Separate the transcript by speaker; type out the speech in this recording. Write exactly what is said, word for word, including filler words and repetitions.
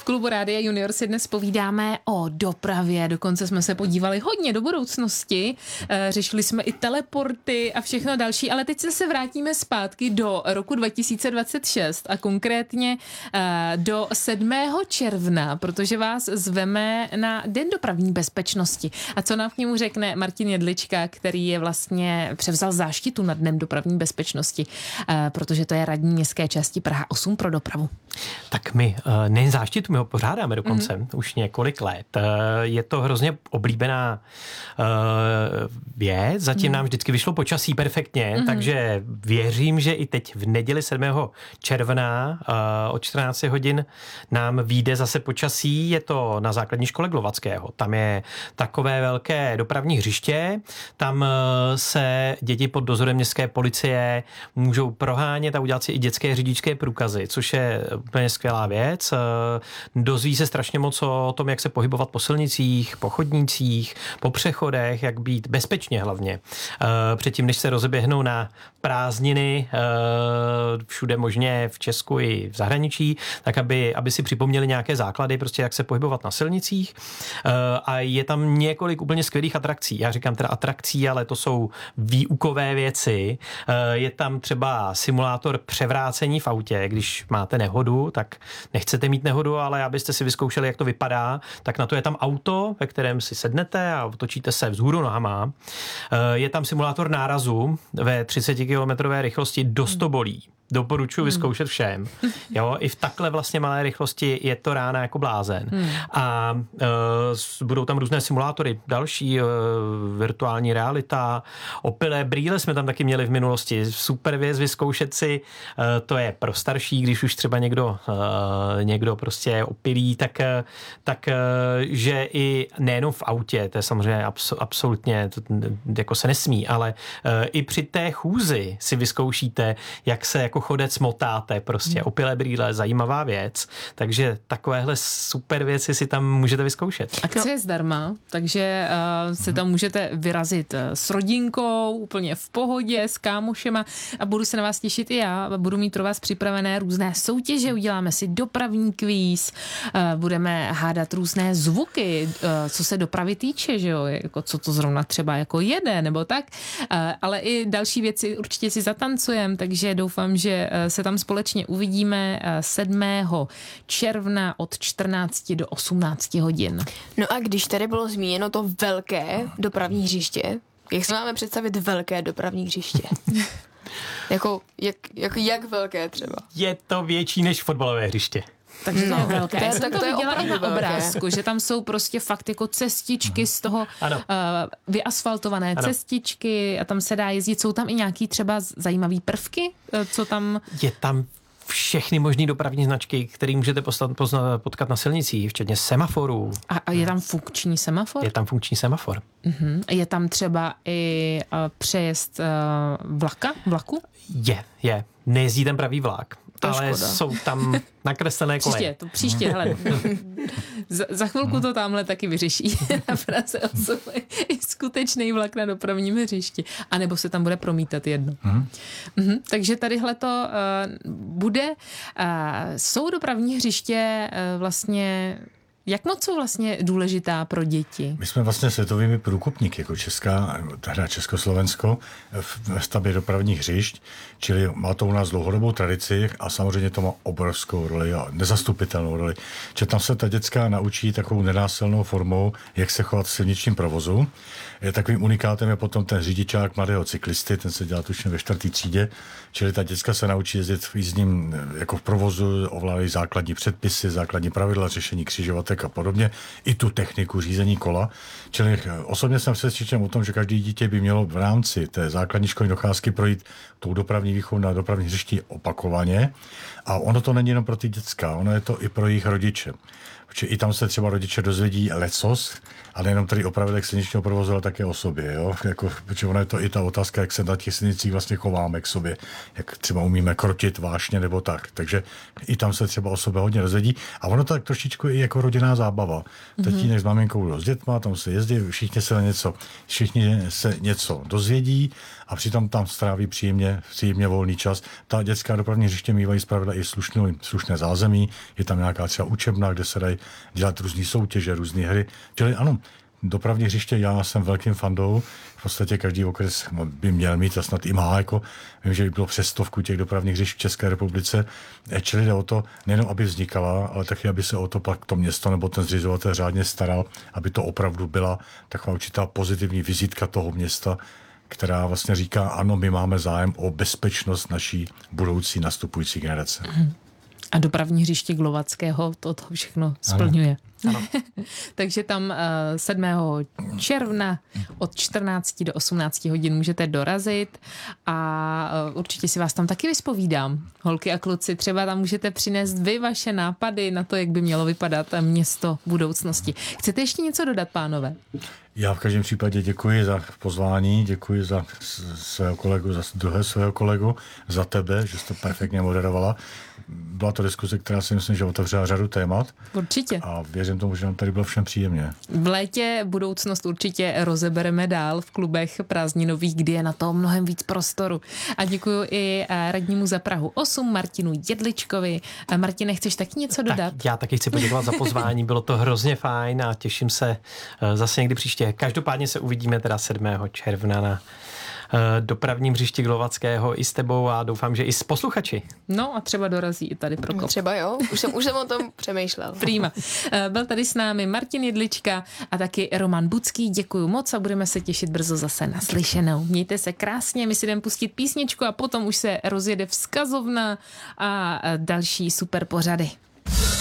Speaker 1: V klubu Rádia Junior si dnes povídáme o dopravě, dokonce jsme se podívali hodně do budoucnosti, řešili jsme i teleporty a všechno další, ale teď se vrátíme zpátky do roku dva tisíce dvacet šest a konkrétně do sedmého června, protože vás zveme na Den dopravní bezpečnosti. A co nám k němu řekne Martin Jedlička, který je vlastně převzal záštitu nad Dnem dopravní bezpečnosti, protože to je radní městské části Praha osm pro dopravu.
Speaker 2: Tak my nejen záštitu, my ho pořádáme dokonce mm-hmm. už několik let. Je to hrozně oblíbená věc, zatím mm. nám vždycky vyšlo počasí perfektně, mm-hmm. takže věřím, že i teď v neděli sedmého června od čtrnáct hodin nám vyjde zase počasí. Je to na základní škole Glovackého. Tam je takové velké dopravní hřiště, tam se děti pod dozorem městské policie můžou prohánět a udělat si i dětské řidičské průkazy, což je úplně skvělá věc. Dozví se strašně moc o tom, jak se pohybovat po silnicích, po chodnících, po přechodech, jak být bezpečně hlavně. Předtím, než se rozeběhnou na prázdniny všude možně v Česku i v zahraničí, tak aby, aby si připomněli nějaké základy, prostě jak se pohybovat na silnicích. A je tam několik úplně skvělých atrakcí. Já říkám teda atrakcí, ale to jsou výukové věci. Je tam třeba simulátor převrácení v autě. Když máte nehodu, tak nechcete mít nehodu, ale abyste si vyzkoušeli, jak to vypadá, tak na to je tam auto, ve kterém si sednete a otočíte se vzhůru nohama. Je tam simulátor nárazu ve třicet kilometrové rychlosti do Stobolí. Doporučuji vyzkoušet všem. Jo, i v takhle vlastně malé rychlosti je to rána jako blázen. Hmm. A uh, budou tam různé simulátory, další uh, virtuální realita, opilé brýle jsme tam taky měli v minulosti. Super věc vyzkoušet si, uh, to je pro starší, když už třeba někdo, uh, někdo prostě je opilý, tak, uh, tak uh, že i nejenom v autě, to je samozřejmě abso- absolutně, to, jako se nesmí, ale uh, i při té chůzi si vyzkoušíte, jak se jako chodec motáte, prostě hmm. opilé brýle, zajímavá věc, takže takovéhle super věci si tam můžete vyzkoušet.
Speaker 1: Akce je zdarma, takže uh, se tam můžete vyrazit s rodinkou, úplně v pohodě, s kámošema a budu se na vás těšit i já, budu mít pro vás připravené různé soutěže, uděláme si dopravní kvíz, uh, budeme hádat různé zvuky, uh, co se dopravy týče, že jo, jako co to zrovna třeba jako jede, nebo tak, uh, ale i další věci určitě si zatancujeme, takže doufám, že se tam společně uvidíme sedmého června od čtrnácti do osmnácti hodin.
Speaker 3: No a když tady bylo zmíněno to velké dopravní hřiště, jak si máme představit velké dopravní hřiště? jako, jak, jako jak velké třeba?
Speaker 2: Je to větší než fotbalové hřiště.
Speaker 1: Takže to
Speaker 3: no,
Speaker 1: je velké.
Speaker 3: To je,
Speaker 1: Já jsem
Speaker 3: tak
Speaker 1: to
Speaker 3: to
Speaker 1: viděla i na
Speaker 3: velké.
Speaker 1: obrázku, že tam jsou prostě fakt jako cestičky z toho uh, vyasfaltované ano. cestičky a tam se dá jezdit. Jsou tam i nějaký třeba zajímavý prvky, co tam...
Speaker 2: Je tam všechny možný dopravní značky, které můžete poslat, poznat, potkat na silnicích, včetně semaforů.
Speaker 1: A, a je tam funkční semafor?
Speaker 2: Je tam funkční semafor.
Speaker 1: Uh-huh. Je tam třeba i uh, přejezd uh, vlaka, vlaku?
Speaker 2: Je, je. Nejezdí ten pravý vlak.
Speaker 3: To
Speaker 2: ale
Speaker 3: škoda.
Speaker 2: Jsou tam nakreslené koleje.
Speaker 1: Příště, to příště, hele. za, za chvilku to tamhle taky vyřeší. Na Praze osm i skutečný vlak na dopravním hřišti. A nebo se tam bude promítat jedno. Hmm. Mhm, takže tadyhle to uh, bude. Uh, jsou dopravní hřiště uh, vlastně... Jak moc jsou vlastně důležitá pro děti?
Speaker 4: My jsme vlastně světovými průkopníky, jako Česká, teda Československo, ve stavbě dopravních hřišť, čili má to u nás dlouhodobou tradici a samozřejmě to má obrovskou roli a nezastupitelnou roli. Čili tam se ta děcka naučí takovou nenásilnou formou, jak se chovat v silničním provozu. Je takovým unikátem je potom ten řidičák mladého cyklisty, ten se dělá tušně ve čtvrtý třídě, čili ta děcka se naučí jezdit v jízdním, jako v provozu, ovládají základní předpisy, základní pravidla, řešení křižovatek a podobně, i tu techniku řízení kola. Čili osobně jsem přesvědčen o tom, že každý dítě by mělo v rámci té základní školní docházky projít tou dopravní výchovu na dopravní hřišti opakovaně. A ono to není jenom pro ty děcka, ono je to i pro jejich rodiče. Protože i tam se třeba rodiče dozvědí lecos, ale jenom tady opravilek silničního provozu, ale také o sobě. Jo? Jako, protože ono je to i ta otázka, jak se na těch silnicích vlastně chováme k sobě, jak třeba umíme krotit vášně nebo tak. Takže i tam se třeba o sobě hodně dozvědí. A ono to tak trošičku i jako rodinná zábava. Mm-hmm. Tatínek s maminkou s dětma, tam se jezdí, všichni se něco, všichni se něco dozvědí a přitom tam stráví příjemně, příjemně volný čas. Ta dětská dopravní hřiště mývají zpravidla i slušné, slušné zázemí, je tam nějaká třeba učebna, kde se dají dělat různé soutěže, různé hry. Čili ano, dopravní hřiště, já jsem velkým fandou, v podstatě každý okres by měl mít a snad i má, jako vím, že by bylo přes stovku těch dopravních hřišť v České republice, čili jde o to, nejenom aby vznikala, ale taky, aby se o to pak to město nebo ten zřizovatel řádně staral, aby to opravdu byla taková určitá pozitivní vizitka toho města, která vlastně říká, ano, my máme zájem o bezpečnost naší budoucí nastupující generace.
Speaker 1: A dopravní hřiště Glovackého to, to všechno splňuje.
Speaker 2: Ano.
Speaker 1: Takže tam uh, sedmého června od čtrnácti do osmnácti hodin můžete dorazit a uh, určitě si vás tam taky vyspovídám. Holky a kluci, třeba tam můžete přinést vy vaše nápady na to, jak by mělo vypadat město budoucnosti. Chcete ještě něco dodat, pánové?
Speaker 4: Já v každém případě děkuji za pozvání, děkuji za svého kolegu, za druhé svého kolegu, za tebe, že jsi to perfektně moderovala. Byla to diskuze, která si myslím, že otevřela řadu témat.
Speaker 1: Určitě.
Speaker 4: A věřím tomu, že nám tady bylo všem příjemně.
Speaker 1: V létě budoucnost určitě rozebereme dál v klubech prázdninových, kdy je na to mnohem víc prostoru. A děkuji i radnímu za Prahu osm, Martinu Jedličkovi. Martine, chceš taky něco dodat?
Speaker 2: Tak já taky chci poděkovat za pozvání, bylo to hrozně fajn a těším se zase někdy příště. Každopádně se uvidíme teda sedmého června na dopravním hřišti Glovackého i s tebou a doufám, že i s posluchači.
Speaker 1: No a třeba dorazí i tady Prokop.
Speaker 3: Třeba jo, už jsem, už jsem o tom přemýšlel.
Speaker 1: Prýma. Byl tady s námi Martin Jedlička a taky Roman Bucký. Děkuju moc a budeme se těšit brzo zase na slyšenou. Mějte se krásně, my si jdeme pustit písničku a potom už se rozjede vzkazovna a další super pořady.